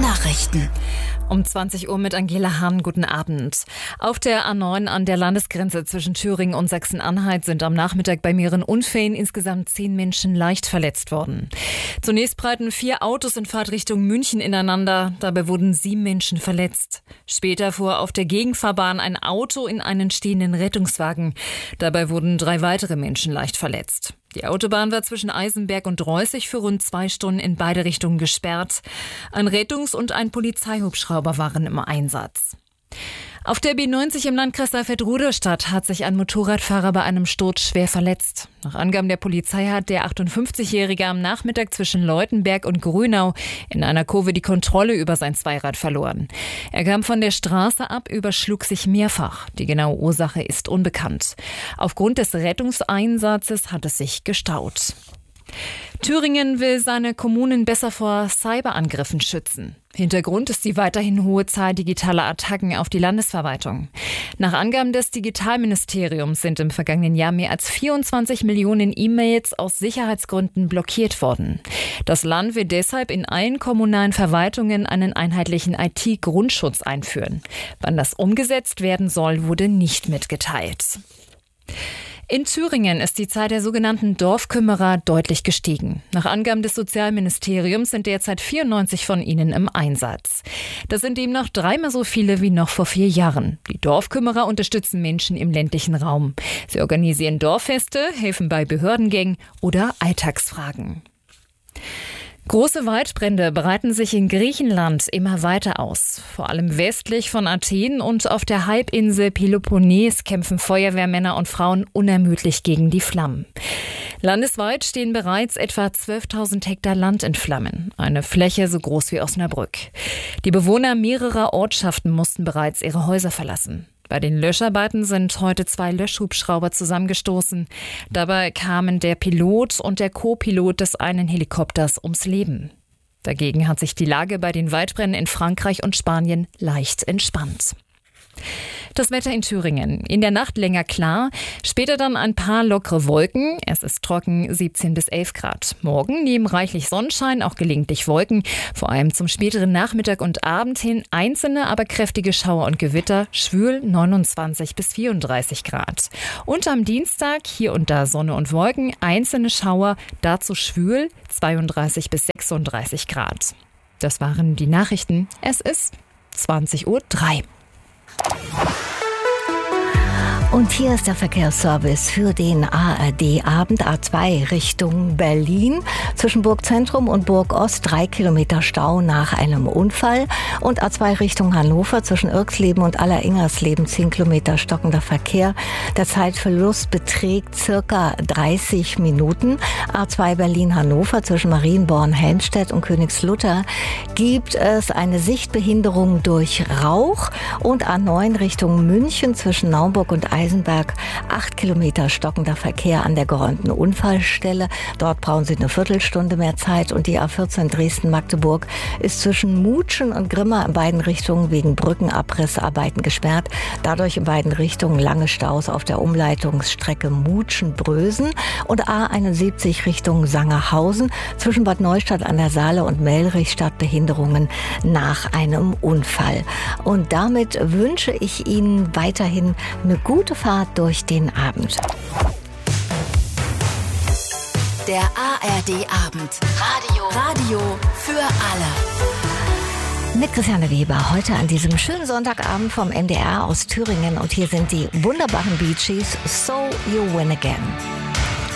Nachrichten. Um 20 Uhr mit Angela Hahn. Guten Abend. Auf der A9 an der Landesgrenze zwischen Thüringen und Sachsen-Anhalt sind am Nachmittag bei mehreren Unfällen insgesamt 10 Menschen leicht verletzt worden. Zunächst prallten 4 Autos in Fahrtrichtung München ineinander. Dabei wurden 7 Menschen verletzt. Später fuhr auf der Gegenfahrbahn ein Auto in einen stehenden Rettungswagen. Dabei wurden 3 weitere Menschen leicht verletzt. Die Autobahn war zwischen Eisenberg und Reußig für rund 2 Stunden in beide Richtungen gesperrt. Ein Rettungs- und ein Polizeihubschrauber waren im Einsatz. Auf der B90 im Landkreis Saalfeld-Rudolstadt hat sich ein Motorradfahrer bei einem Sturz schwer verletzt. Nach Angaben der Polizei hat der 58-Jährige am Nachmittag zwischen Leutenberg und Grünau in einer Kurve die Kontrolle über sein Zweirad verloren. Er kam von der Straße ab, überschlug sich mehrfach. Die genaue Ursache ist unbekannt. Aufgrund des Rettungseinsatzes hat es sich gestaut. Thüringen will seine Kommunen besser vor Cyberangriffen schützen. Hintergrund ist die weiterhin hohe Zahl digitaler Attacken auf die Landesverwaltung. Nach Angaben des Digitalministeriums sind im vergangenen Jahr mehr als 24 Millionen E-Mails aus Sicherheitsgründen blockiert worden. Das Land will deshalb in allen kommunalen Verwaltungen einen einheitlichen IT-Grundschutz einführen. Wann das umgesetzt werden soll, wurde nicht mitgeteilt. In Thüringen ist die Zahl der sogenannten Dorfkümmerer deutlich gestiegen. Nach Angaben des Sozialministeriums sind derzeit 94 von ihnen im Einsatz. Das sind demnach 3-mal so viele wie noch vor 4 Jahren. Die Dorfkümmerer unterstützen Menschen im ländlichen Raum. Sie organisieren Dorffeste, helfen bei Behördengängen oder Alltagsfragen. Große Waldbrände breiten sich in Griechenland immer weiter aus. Vor allem westlich von Athen und auf der Halbinsel Peloponnes kämpfen Feuerwehrmänner und Frauen unermüdlich gegen die Flammen. Landesweit stehen bereits etwa 12.000 Hektar Land in Flammen, eine Fläche so groß wie Osnabrück. Die Bewohner mehrerer Ortschaften mussten bereits ihre Häuser verlassen. Bei den Löscharbeiten sind heute 2 Löschhubschrauber zusammengestoßen. Dabei kamen der Pilot und der Co-Pilot des einen Helikopters ums Leben. Dagegen hat sich die Lage bei den Waldbränden in Frankreich und Spanien leicht entspannt. Das Wetter in Thüringen. In der Nacht länger klar, später dann ein paar lockere Wolken. Es ist trocken, 17 bis 11 Grad. Morgen neben reichlich Sonnenschein auch gelegentlich Wolken. Vor allem zum späteren Nachmittag und Abend hin einzelne, aber kräftige Schauer und Gewitter. Schwül 29 bis 34 Grad. Und am Dienstag hier und da Sonne und Wolken, einzelne Schauer, dazu schwül 32 bis 36 Grad. Das waren die Nachrichten. Es ist 20:03 Uhr. Und hier ist der Verkehrsservice für den ARD-Abend. A2 Richtung Berlin. Zwischen Burgzentrum und Burgost 3 Kilometer Stau nach einem Unfall. Und A2 Richtung Hannover zwischen Irxleben und Aller-Ingersleben 10 Kilometer stockender Verkehr. Der Zeitverlust beträgt circa 30 Minuten. A2 Berlin-Hannover zwischen Marienborn-Helmstedt und Königslutter gibt es eine Sichtbehinderung durch Rauch. Und A9 Richtung München zwischen Naumburg und Eisenberg 8 Kilometer stockender Verkehr an der geräumten Unfallstelle. Dort brauchen Sie eine Viertelstunde mehr Zeit. Und die A14 Dresden-Magdeburg ist zwischen Mutschen und Grimma in beiden Richtungen wegen Brückenabrissarbeiten gesperrt. Dadurch in beiden Richtungen lange Staus auf der Umleitungsstrecke Mutschen-Brösen. Und A71 Richtung Sangerhausen zwischen Bad Neustadt an der Saale und Melrich Stadtbehinderungen nach einem Unfall. Und damit wünsche ich Ihnen weiterhin eine gute Fahrt durch den Abend. Der ARD-Abend. Radio für alle. Mit Christiane Weber heute an diesem schönen Sonntagabend vom NDR aus Thüringen. Und hier sind die wunderbaren Bee Gees, So You Win Again.